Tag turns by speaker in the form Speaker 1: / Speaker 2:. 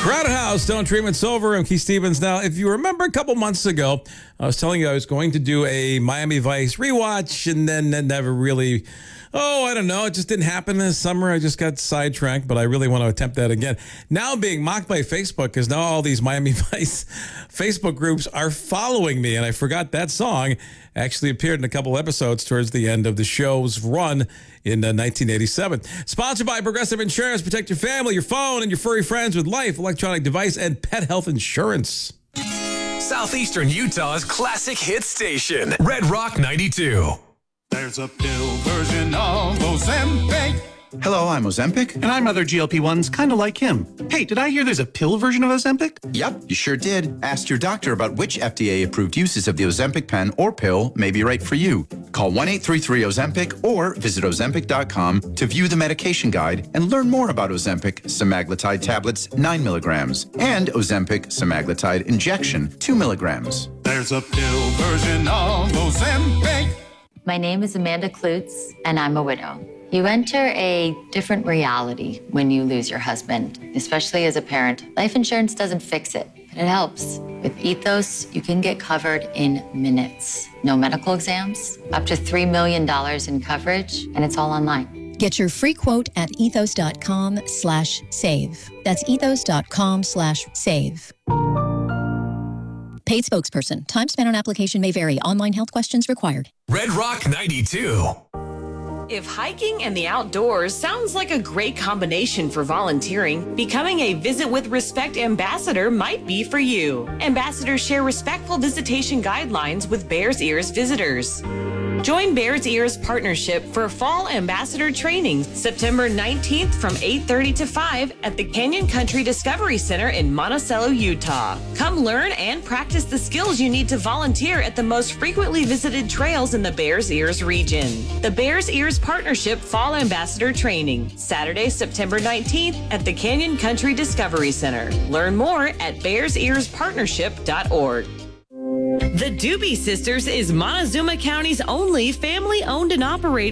Speaker 1: Crowded House, Don't Dream It's Over. I'm Keith Stevens. Now, if you remember a couple months ago, I was telling you I was going to do a Miami Vice rewatch, and then that never really, I don't know. It just didn't happen this summer. I just got sidetracked, but I really want to attempt that again. Now I'm being mocked by Facebook because now all these Miami Vice Facebook groups are following me, and I forgot that song actually appeared in a couple episodes towards the end of the show's run in 1987. Sponsored by Progressive Insurance. Protect your family, your phone, and your furry friends with life, electronic device, and pet health insurance.
Speaker 2: Southeastern Utah's classic hit station, Red Rock 92.
Speaker 3: There's a pill version of Ozempic.
Speaker 4: Hello, I'm Ozempic.
Speaker 5: And I'm other GLP-1s, kind of like him. Hey, did I hear there's a pill version of Ozempic?
Speaker 4: Yep, you sure did. Ask your doctor about which FDA-approved uses of the Ozempic pen or pill may be right for you. Call 1-833-OZEMPIC or visit Ozempic.com to view the medication guide and learn more about Ozempic semaglutide tablets 9 milligrams and Ozempic semaglutide injection 2 milligrams.
Speaker 3: There's a pill version of Ozempic.
Speaker 6: My name is Amanda Klutz, and I'm a widow. You enter a different reality when you lose your husband, especially as a parent. Life insurance doesn't fix it, but it helps. With Ethos, you can get covered in minutes. No medical exams, up to $3 million in coverage, and it's all online.
Speaker 7: Get your free quote at ethos.com/save. That's ethos.com/save. Paid spokesperson. Time spent on application may vary. Online health questions required.
Speaker 2: Red Rock 92.
Speaker 8: If hiking and the outdoors sounds like a great combination for volunteering, becoming a Visit with Respect ambassador might be for you. Ambassadors share respectful visitation guidelines with Bears Ears visitors. Join Bears Ears Partnership for Fall Ambassador Training, September 19th from 8:30 to 5 at the Canyon Country Discovery Center in Monticello, Utah. Come learn and practice the skills you need to volunteer at the most frequently visited trails in the Bears Ears region. The Bears Ears Partnership Fall Ambassador Training, Saturday, September 19th at the Canyon Country Discovery Center. Learn more at bearsearspartnership.org. The Doobie Sisters is Montezuma County's only family-owned and operated